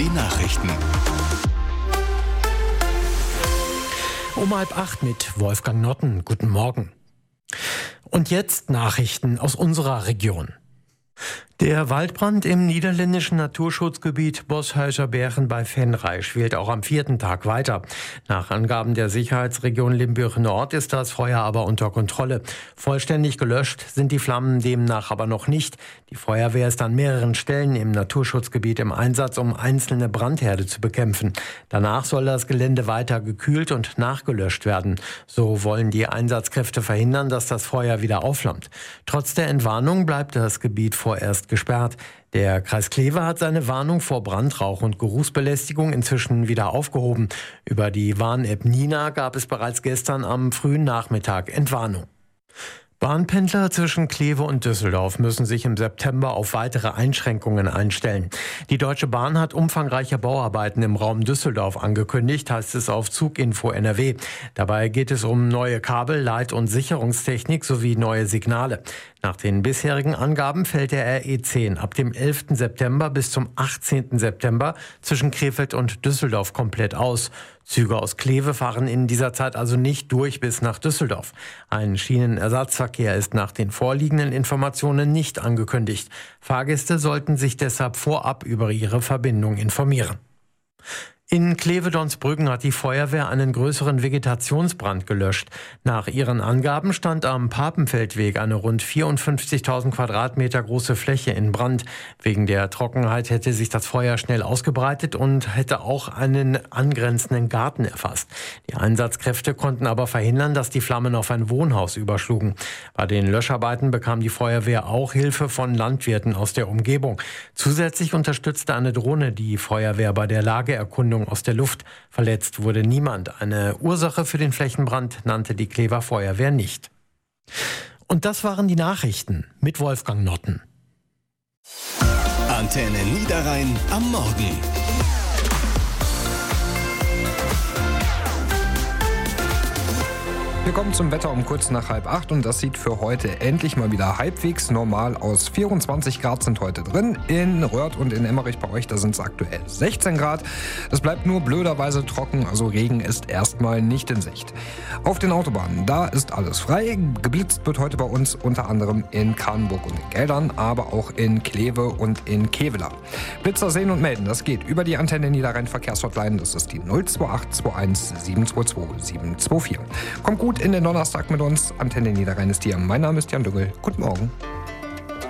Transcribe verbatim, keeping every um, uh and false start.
Die Nachrichten. Um halb acht mit Wolfgang Notten. Guten Morgen. Und jetzt Nachrichten aus unserer Region. Der Waldbrand im niederländischen Naturschutzgebiet Boshuyser-Bergen bei Venray schwelt auch am vierten Tag weiter. Nach Angaben der Sicherheitsregion Limburg-Nord ist das Feuer aber unter Kontrolle. Vollständig gelöscht sind die Flammen demnach aber noch nicht. Die Feuerwehr ist an mehreren Stellen im Naturschutzgebiet im Einsatz, um einzelne Brandherde zu bekämpfen. Danach soll das Gelände weiter gekühlt und nachgelöscht werden. So wollen die Einsatzkräfte verhindern, dass das Feuer wieder aufflammt. Trotz der Entwarnung bleibt das Gebiet vorerst gesperrt. Der Kreis Kleve hat seine Warnung vor Brandrauch und Geruchsbelästigung inzwischen wieder aufgehoben. Über die Warn-App Nina gab es bereits gestern am frühen Nachmittag Entwarnung. Bahnpendler zwischen Kleve und Düsseldorf müssen sich im September auf weitere Einschränkungen einstellen. Die Deutsche Bahn hat umfangreiche Bauarbeiten im Raum Düsseldorf angekündigt, heißt es auf Zuginfo N R W. Dabei geht es um neue Kabel-, Leit- und Sicherungstechnik sowie neue Signale. Nach den bisherigen Angaben fällt der R E zehn ab dem elften September bis zum achtzehnten September zwischen Krefeld und Düsseldorf komplett aus. Züge aus Kleve fahren in dieser Zeit also nicht durch bis nach Düsseldorf. Ein Schienenersatzverkehr ist nach den vorliegenden Informationen nicht angekündigt. Fahrgäste sollten sich deshalb vorab über ihre Verbindung informieren. In Kleve-Donsbrüggen hat die Feuerwehr einen größeren Vegetationsbrand gelöscht. Nach ihren Angaben stand am Papenfeldweg eine rund vierundfünfzigtausend Quadratmeter große Fläche in Brand. Wegen der Trockenheit hätte sich das Feuer schnell ausgebreitet und hätte auch einen angrenzenden Garten erfasst. Die Einsatzkräfte konnten aber verhindern, dass die Flammen auf ein Wohnhaus überschlugen. Bei den Löscharbeiten bekam die Feuerwehr auch Hilfe von Landwirten aus der Umgebung. Zusätzlich unterstützte eine Drohne die Feuerwehr bei der Lageerkundung aus der Luft. Verletzt wurde niemand. Eine Ursache für den Flächenbrand nannte die Klever Feuerwehr nicht. Und das waren die Nachrichten mit Wolfgang Notten. Antenne Niederrhein am Morgen. Wir kommen zum Wetter um kurz nach halb acht und das sieht für heute endlich mal wieder halbwegs normal aus. vierundzwanzig Grad sind heute drin. In Röhrt und in Emmerich bei euch, da sind es aktuell sechzehn Grad. Es bleibt nur blöderweise trocken, also Regen ist erstmal nicht in Sicht. Auf den Autobahnen, da ist alles frei. Geblitzt wird heute bei uns unter anderem in Karnenburg und in Geldern, aber auch in Kleve und in Kevela. Blitzer sehen und melden, das geht über die Antenne Niederrhein Verkehrshotline. Das ist die null zwei acht zwei eins sieben zwei zwei sieben zwei vier. Kommt gut in den Donnerstag mit uns. Antenne Niederrhein ist hier. Mein Name ist Jan Düngel. Guten Morgen.